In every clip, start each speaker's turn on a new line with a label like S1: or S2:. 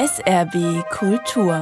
S1: SRB Kultur.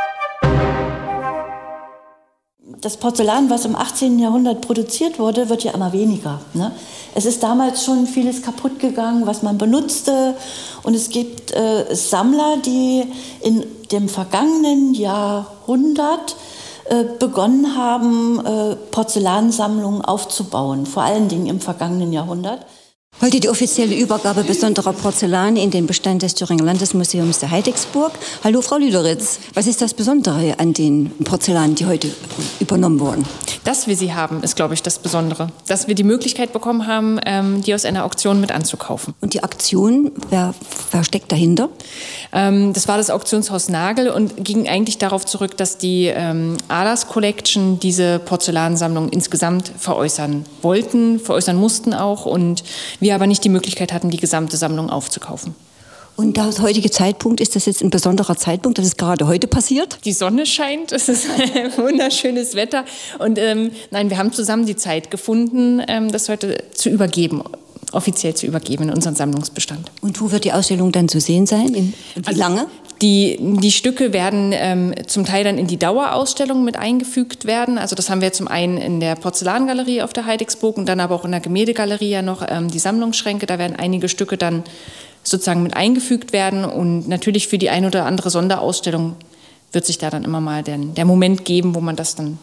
S2: Das Porzellan, was im 18. Jahrhundert produziert wurde, wird ja immer weniger. Ne? Es ist damals schon vieles kaputt gegangen, was man benutzte. Und es gibt Sammler, die in dem vergangenen Jahrhundert begonnen haben, Porzellansammlungen aufzubauen. Vor allen Dingen im vergangenen Jahrhundert.
S3: Heute die offizielle Übergabe besonderer Porzellan in den Bestand des Thüringer Landesmuseums der Heidecksburg. Hallo Frau Lüderitz, was ist das Besondere an den Porzellanen, die heute übernommen wurden?
S4: Dass wir sie haben, ist, glaube ich, das Besondere. Dass wir die Möglichkeit bekommen haben, die aus einer Auktion mit anzukaufen.
S3: Und die Auktion, wer steckt dahinter?
S4: Das war das Auktionshaus Nagel und ging eigentlich darauf zurück, dass die Ahlers Collection diese Porzellansammlung insgesamt veräußern mussten auch und wir aber nicht die Möglichkeit hatten, die gesamte Sammlung aufzukaufen.
S3: Und der heutige Zeitpunkt, ist das jetzt ein besonderer Zeitpunkt, dass es gerade heute passiert?
S4: Die Sonne scheint, es ist wunderschönes Wetter und wir haben zusammen die Zeit gefunden, das heute zu übergeben, offiziell zu übergeben in unseren Sammlungsbestand.
S3: Und wo wird die Ausstellung dann zu sehen sein? Und wie lange?
S4: Die Stücke werden zum Teil dann in die Dauerausstellung mit eingefügt werden. Also das haben wir zum einen in der Porzellangalerie auf der Heidecksburg und dann aber auch in der Gemäldegalerie ja noch die Sammlungsschränke. Da werden einige Stücke dann sozusagen mit eingefügt werden. Und natürlich für die ein oder andere Sonderausstellung wird sich da dann immer mal der Moment geben, wo man das dann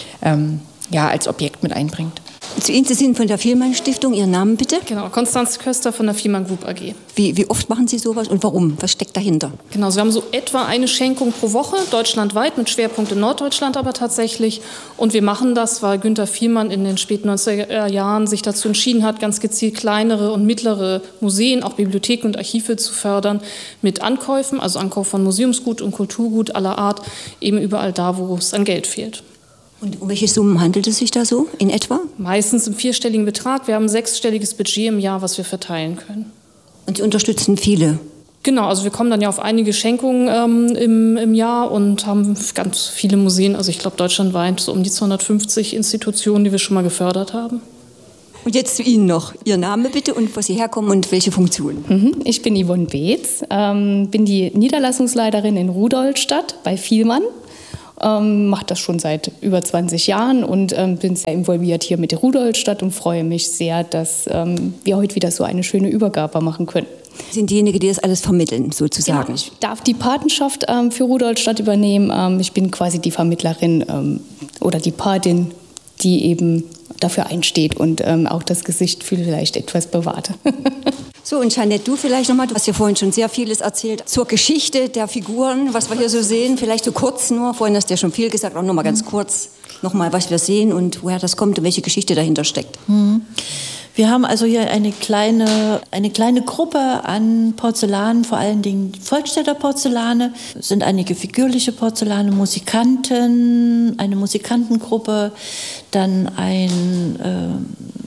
S4: als Objekt mit einbringt.
S3: Zu Ihnen, Sie sind von der Vielmann Stiftung. Ihren Namen bitte?
S5: Genau, Konstanz Köster von der Vielmann Group AG.
S3: Wie oft machen Sie sowas und warum? Was steckt dahinter?
S5: Genau, wir haben so etwa eine Schenkung pro Woche, deutschlandweit, mit Schwerpunkt in Norddeutschland aber tatsächlich. Und wir machen das, weil Günter Vielmann in den späten 90er Jahren sich dazu entschieden hat, ganz gezielt kleinere und mittlere Museen, auch Bibliotheken und Archive zu fördern mit Ankäufen, also Ankauf von Museumsgut und Kulturgut aller Art, eben überall da, wo es an Geld fehlt.
S3: Und um welche Summen handelt es sich da so in etwa?
S5: Meistens im vierstelligen Betrag. Wir haben ein 6-stelliges Budget im Jahr, was wir verteilen können.
S3: Und Sie unterstützen viele?
S5: Genau, also wir kommen dann ja auf einige Schenkungen im Jahr und haben ganz viele Museen, also ich glaube deutschlandweit so um die 250 Institutionen, die wir schon mal gefördert haben.
S3: Und jetzt zu Ihnen noch. Ihr Name bitte und wo Sie herkommen und welche Funktion?
S6: Ich bin Yvonne Beetz, bin die Niederlassungsleiterin in Rudolstadt bei Vielmann. Mache das schon seit über 20 Jahren und bin sehr involviert hier mit der Rudolstadt und freue mich sehr, dass wir heute wieder so eine schöne Übergabe machen können.
S3: Sie sind diejenigen, die das alles vermitteln, sozusagen?
S6: Genau, ich darf die Patenschaft für Rudolstadt übernehmen. Ich bin quasi die Vermittlerin oder die Patin, die eben dafür einsteht und auch das Gesicht vielleicht etwas bewahrt.
S3: So, und Jeanette, du vielleicht nochmal, du hast ja vorhin schon sehr vieles erzählt zur Geschichte der Figuren, was wir hier so sehen, vielleicht so kurz nur, vorhin hast du ja schon viel gesagt, auch nochmal ganz kurz, nochmal, was wir sehen und woher das kommt und welche Geschichte dahinter steckt.
S2: Wir haben also hier eine kleine Gruppe an Porzellanen, vor allen Dingen Volkstädter Porzellane. Es sind einige figürliche Porzellane, Musikanten, eine Musikantengruppe, dann ein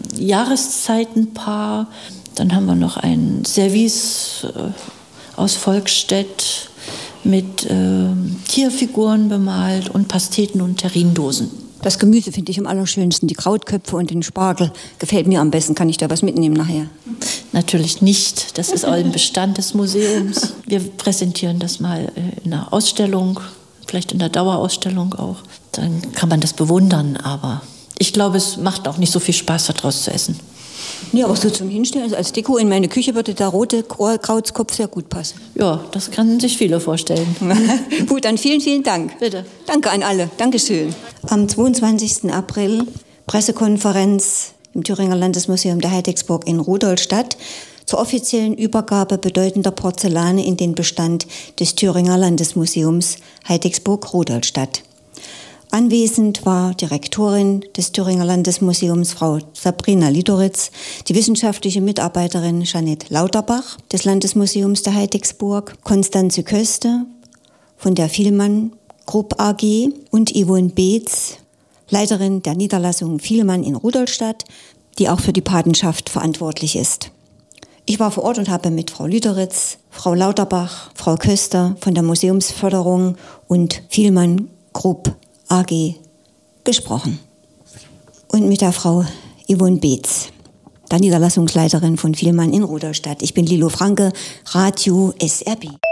S2: Jahreszeitenpaar. Dann haben wir noch ein Service aus Volkstedt mit Tierfiguren bemalt und Pasteten und Terrinedosen.
S3: Das Gemüse finde ich am allerschönsten, die Krautköpfe und den Spargel. Gefällt mir am besten. Kann ich da was mitnehmen nachher?
S2: Natürlich nicht. Das ist auch im Bestand des Museums. Wir präsentieren das mal in einer Ausstellung, vielleicht in der Dauerausstellung auch. Dann kann man das bewundern, aber ich glaube, es macht auch nicht so viel Spaß, daraus zu essen.
S3: Nee, aber so zum Hinstellen, also als Deko in meine Küche würde der rote Krautskopf sehr gut passen.
S2: Ja, das können sich viele vorstellen.
S3: Gut, dann vielen, vielen Dank.
S2: Bitte.
S3: Danke an alle. Dankeschön. Am 22. April Pressekonferenz im Thüringer Landesmuseum der Heidecksburg in Rudolstadt zur offiziellen Übergabe bedeutender Porzellane in den Bestand des Thüringer Landesmuseums Heidecksburg-Rudolstadt. Anwesend war die Rektorin des Thüringer Landesmuseums, Frau Sabrina Lüderitz, die wissenschaftliche Mitarbeiterin Jeanette Lauterbach des Landesmuseums der Heidecksburg, Konstanze Köster von der Vielmann Group AG und Yvonne Beetz, Leiterin der Niederlassung Vielmann in Rudolstadt, die auch für die Patenschaft verantwortlich ist. Ich war vor Ort und habe mit Frau Lüderitz, Frau Lauterbach, Frau Köster von der Museumsförderung und Vielmann Group AG gesprochen. Und mit der Frau Yvonne Beetz, der Niederlassungsleiterin von Vielmann in Rudolstadt. Ich bin Lilo Franke, Radio SRB.